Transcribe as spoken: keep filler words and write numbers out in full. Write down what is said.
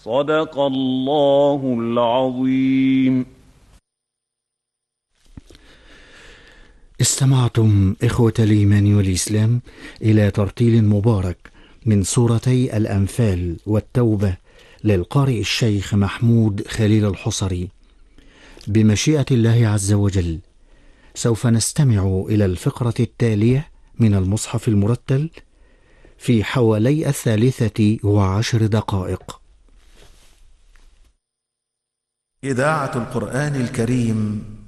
صدق الله العظيم. استمعتم إخوة الإيمان والإسلام إلى ترتيل مبارك من سورتي الأنفال والتوبة للقارئ الشيخ محمود خليل الحصري. بمشيئة الله عز وجل سوف نستمع إلى الفقرة التالية من المصحف المرتل في حوالي الثالثة وعشر دقائق. إذاعة القرآن الكريم